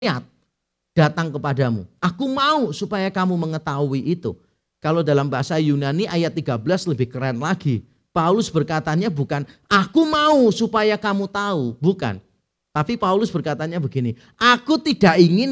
ayat datang kepadamu. Aku mau supaya kamu mengetahui itu. Kalau dalam bahasa Yunani ayat 13 lebih keren lagi. Paulus berkatanya bukan aku mau supaya kamu tahu, bukan. Tapi Paulus berkatanya begini, aku tidak ingin